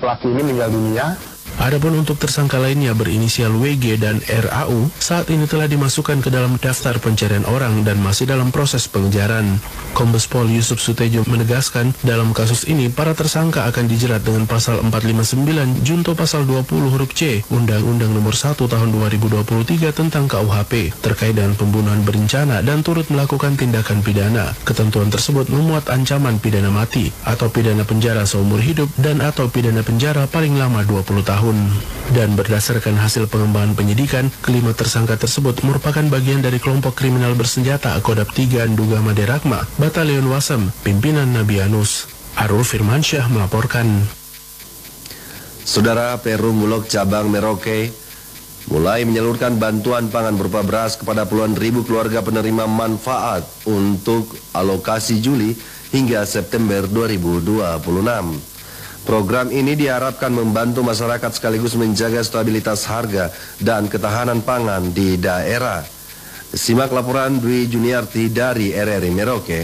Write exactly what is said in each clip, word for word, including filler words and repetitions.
pelaku ini meninggal dunia. Adapun untuk tersangka lainnya berinisial W G dan R A U saat ini telah dimasukkan ke dalam daftar pencarian orang dan masih dalam proses pengejaran. Kombes Pol Yusuf Sutejo menegaskan dalam kasus ini para tersangka akan dijerat dengan pasal empat lima sembilan junto pasal dua puluh huruf C Undang-Undang Nomor satu Tahun dua ribu dua puluh tiga tentang K U H P terkait dengan pembunuhan berencana dan turut melakukan tindakan pidana. Ketentuan tersebut memuat ancaman pidana mati atau pidana penjara seumur hidup dan atau pidana penjara paling lama dua puluh tahun. Dan berdasarkan hasil pengembangan penyidikan, kelima tersangka tersebut merupakan bagian dari kelompok kriminal bersenjata Kodam tiga Nduga Maderakma, Batalion Wasem, pimpinan Nabianus. Arul Firmansyah melaporkan. Saudara, Perum Bulog Cabang Merauke mulai menyalurkan bantuan pangan berupa beras kepada puluhan ribu keluarga penerima manfaat untuk alokasi Juli hingga September dua ribu dua puluh enam. Program ini diharapkan membantu masyarakat sekaligus menjaga stabilitas harga dan ketahanan pangan di daerah. Simak laporan Dwi Juniarti dari R R I Merauke.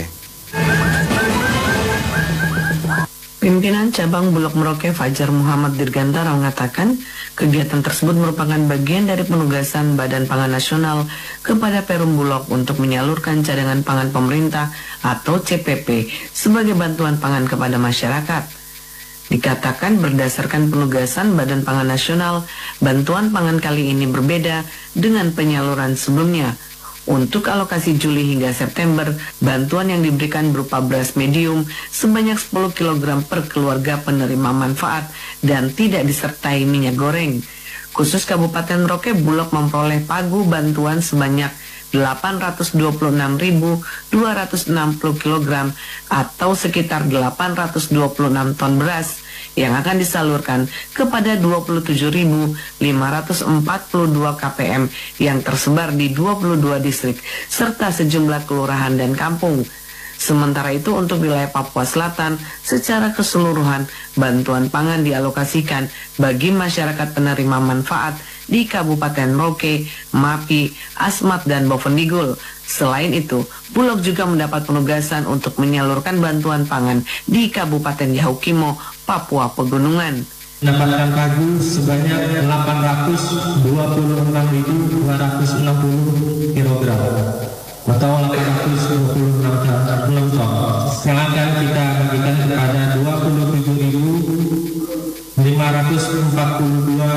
Pimpinan Cabang Bulog Merauke Fajar Muhammad Dirgantara mengatakan kegiatan tersebut merupakan bagian dari penugasan Badan Pangan Nasional kepada Perum Bulog untuk menyalurkan cadangan pangan pemerintah atau C P P sebagai bantuan pangan kepada masyarakat. Dikatakan berdasarkan penugasan Badan Pangan Nasional, bantuan pangan kali ini berbeda dengan penyaluran sebelumnya. Untuk alokasi Juli hingga September, bantuan yang diberikan berupa beras medium sebanyak sepuluh kilogram per keluarga penerima manfaat dan tidak disertai minyak goreng. Khusus Kabupaten Merauke, Bulog memperoleh pagu bantuan sebanyak delapan ratus dua puluh enam ribu dua ratus enam puluh kilogram atau sekitar delapan ratus dua puluh enam ton beras yang akan disalurkan kepada dua puluh tujuh ribu lima ratus empat puluh dua K P M yang tersebar di dua puluh dua distrik serta sejumlah kelurahan dan kampung. Sementara itu untuk wilayah Papua Selatan secara keseluruhan bantuan pangan dialokasikan bagi masyarakat penerima manfaat di Kabupaten Merauke, Mapi, Asmat, dan Bovendigul. Selain itu, Bulog juga mendapat penugasan untuk menyalurkan bantuan pangan di Kabupaten Yahukimo, Papua Pegunungan. Mendapatkan pagu sebanyak delapan ratus dua puluh enam ribu dua ratus enam puluh kilogram atau delapan ratus dua puluh enam ton yang akan kita bagikan kepada dua puluh tujuh ribu lima ratus empat puluh dua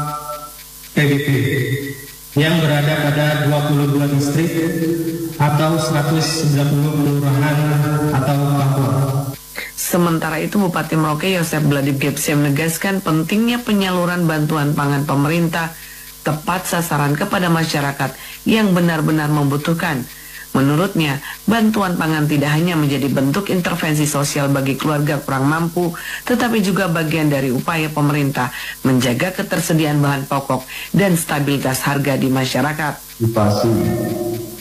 P B P yang berada pada dua puluh dua distrik atau seratus sembilan puluh kelurahan atau kampung. Sementara itu, Bupati Merauke Yosef Bladib Gepse menegaskan pentingnya penyaluran bantuan pangan pemerintah tepat sasaran kepada masyarakat yang benar-benar membutuhkan. Menurutnya, bantuan pangan tidak hanya menjadi bentuk intervensi sosial bagi keluarga kurang mampu, tetapi juga bagian dari upaya pemerintah menjaga ketersediaan bahan pokok dan stabilitas harga di masyarakat. Antisipasi